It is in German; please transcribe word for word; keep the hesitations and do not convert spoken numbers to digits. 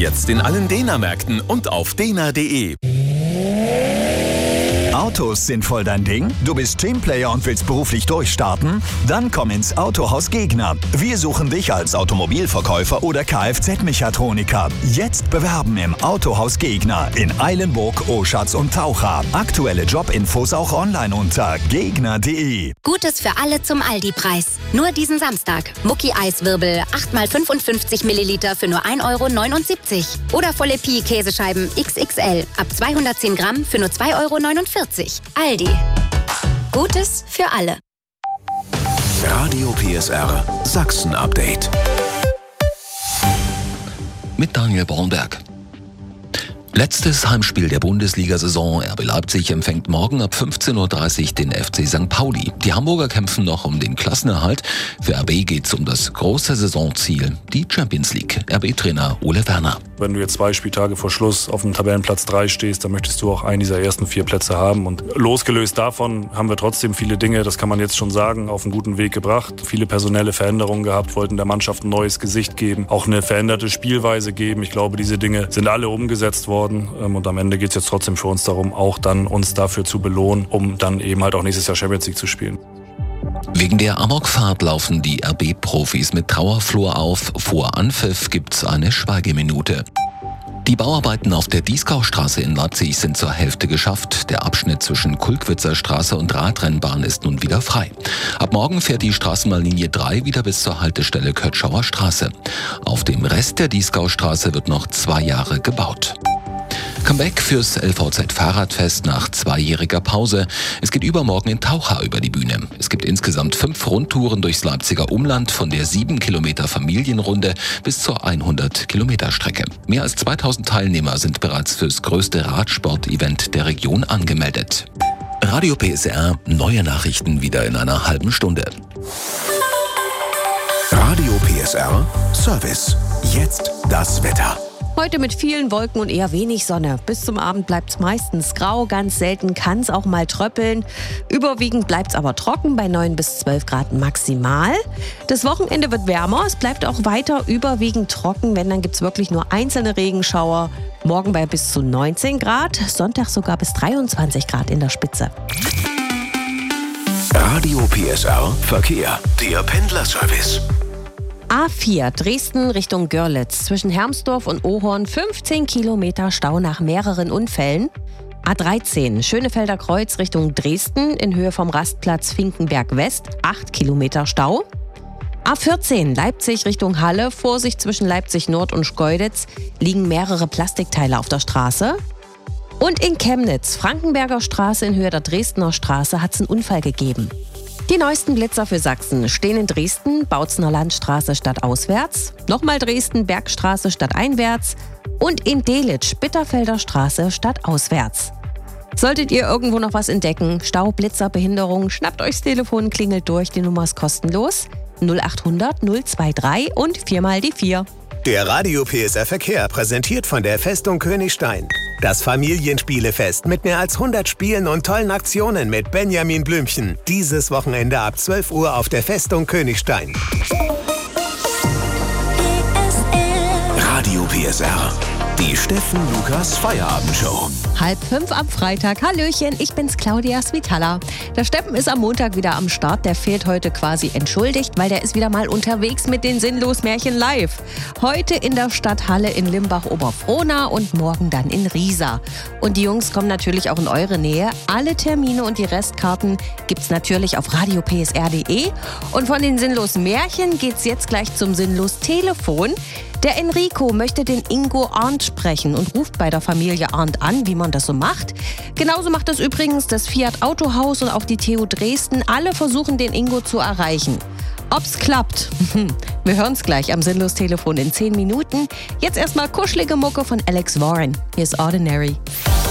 Jetzt in allen Dena-Märkten und auf dena punkt de. Autos sind voll dein Ding? Du bist Teamplayer und willst beruflich durchstarten? Dann komm ins Autohaus Gegner. Wir suchen dich als Automobilverkäufer oder Kfz-Mechatroniker. Jetzt bewerben im Autohaus Gegner in Eilenburg, Oschatz und Taucha. Aktuelle Jobinfos auch online unter gegner punkt de. Gutes für alle zum Aldi-Preis. Nur diesen Samstag. Mucki Eiswirbel acht mal fünfundfünfzig Milliliter für nur ein Euro neunundsiebzig. Oder volle Pi Käsescheiben X X L ab zweihundertzehn Gramm für nur zwei Euro neunundvierzig. Aldi. Gutes für alle. Radio P S R Sachsen-Update. Mit Daniel Bornberg. Letztes Heimspiel der Bundesliga-Saison. R B Leipzig empfängt morgen ab fünfzehn Uhr dreißig den F C Sankt Pauli. Die Hamburger kämpfen noch um den Klassenerhalt. Für R B geht's um das große Saisonziel, die Champions League. R B-Trainer Ole Werner. Wenn du jetzt zwei Spieltage vor Schluss auf dem Tabellenplatz drei stehst, dann möchtest du auch einen dieser ersten vier Plätze haben. Und losgelöst davon haben wir trotzdem viele Dinge, das kann man jetzt schon sagen, auf einen guten Weg gebracht. Viele personelle Veränderungen gehabt, wollten der Mannschaft ein neues Gesicht geben, auch eine veränderte Spielweise geben. Ich glaube, diese Dinge sind alle umgesetzt worden. Und am Ende geht es jetzt trotzdem für uns darum, auch dann uns dafür zu belohnen, um dann eben halt auch nächstes Jahr Champions League zu spielen. Wegen der Amokfahrt laufen die R B-Profis mit Trauerflor auf. Vor Anpfiff gibt's eine Schweigeminute. Die Bauarbeiten auf der Dieskaustraße in Leipzig sind zur Hälfte geschafft. Der Abschnitt zwischen Kulkwitzer Straße und Radrennbahn ist nun wieder frei. Ab morgen fährt die Straßenbahnlinie drei wieder bis zur Haltestelle Kötschauer Straße. Auf dem Rest der Dieskaustraße wird noch zwei Jahre gebaut. Comeback fürs L V Z-Fahrradfest nach zweijähriger Pause. Es geht übermorgen in Taucha über die Bühne. Es gibt insgesamt fünf Rundtouren durchs Leipziger Umland, von der sieben Kilometer Familienrunde bis zur hundert Kilometer Strecke. Mehr als zweitausend Teilnehmer sind bereits fürs größte Radsport-Event der Region angemeldet. Radio P S R, neue Nachrichten wieder in einer halben Stunde. Radio P S R Service. Jetzt das Wetter. Heute mit vielen Wolken und eher wenig Sonne. Bis zum Abend bleibt es meistens grau, ganz selten kann es auch mal tröppeln. Überwiegend bleibt es aber trocken bei neun bis zwölf Grad maximal. Das Wochenende wird wärmer, es bleibt auch weiter überwiegend trocken, wenn dann gibt es wirklich nur einzelne Regenschauer. Morgen bei bis zu neunzehn Grad, Sonntag sogar bis dreiundzwanzig Grad in der Spitze. Radio P S R Verkehr, der Pendlerservice. A vier Dresden Richtung Görlitz. Zwischen Hermsdorf und Ohorn fünfzehn Kilometer Stau nach mehreren Unfällen. A dreizehn Schönefelder Kreuz Richtung Dresden in Höhe vom Rastplatz Finkenberg West. acht Kilometer Stau. A vierzehn Leipzig Richtung Halle. Vorsicht zwischen Leipzig Nord und Schkeuditz. Liegen mehrere Plastikteile auf der Straße. Und in Chemnitz, Frankenberger Straße in Höhe der Dresdner Straße, hat es einen Unfall gegeben. Die neuesten Blitzer für Sachsen stehen in Dresden, Bautzener Landstraße stadtauswärts, nochmal Dresden, Bergstraße stadteinwärts und in Delitzsch, Bitterfelder Straße stadtauswärts. Solltet ihr irgendwo noch was entdecken, Stau, Blitzer, Behinderung, schnappt euch das Telefon, klingelt durch, die Nummer ist kostenlos. null achthundert null drei und viermal die vier. Der Radio P S R Verkehr präsentiert von der Festung Königstein. Das Familienspielefest mit mehr als hundert Spielen und tollen Aktionen mit Benjamin Blümchen. Dieses Wochenende ab zwölf Uhr auf der Festung Königstein. Radio P S R. Die Steffen Lukas Feierabendshow. Halb fünf am Freitag. Hallöchen, ich bin's Claudia Svitala. Der Steppen ist am Montag wieder am Start. Der fehlt heute quasi entschuldigt, weil der ist wieder mal unterwegs mit den Sinnlos-Märchen live. Heute in der Stadthalle in Limbach-Oberfrohna und morgen dann in Riesa. Und die Jungs kommen natürlich auch in eure Nähe. Alle Termine und die Restkarten gibt's natürlich auf radio p s r punkt de. Und von den Sinnlos-Märchen geht's jetzt gleich zum Sinnlos-Telefon. Der Enrico möchte den Ingo Arndt sprechen und ruft bei der Familie Arndt an, wie man das so macht. Genauso macht das übrigens das Fiat Autohaus und auch die T U Dresden. Alle versuchen, den Ingo zu erreichen. Ob's klappt? Wir hören's gleich am Sinnlos-Telefon in zehn Minuten. Jetzt erstmal kuschelige Mucke von Alex Warren. Hier ist Ordinary.